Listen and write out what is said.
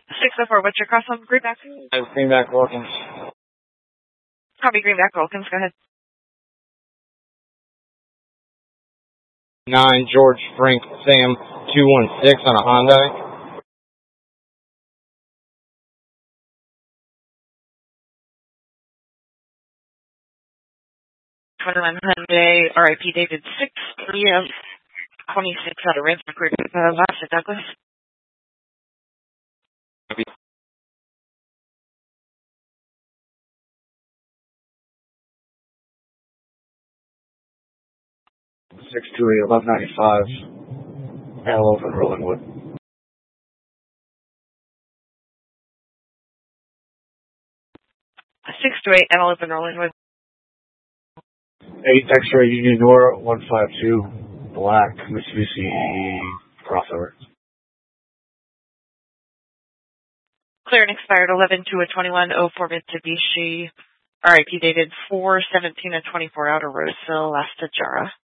604, what's your cross on Greenback? Greenback Wilkins. Copy Greenback Wilkins, go ahead. 9 George Frank Sam 216 on a Hyundai. 21 Hyundai, RIP dated 6/3/26 out of Ramsey Creek, Lassa Douglas. Copy. 628-1195. Antelope and Rollingwood. 628 Antelope and Rollingwood. 8 X-ray Union Nora 152 black Mitsubishi crossover. Clear and expired 11/2/21 Mitsubishi. RIP dated 4/17/24 out of Roseville, Lasta Jara.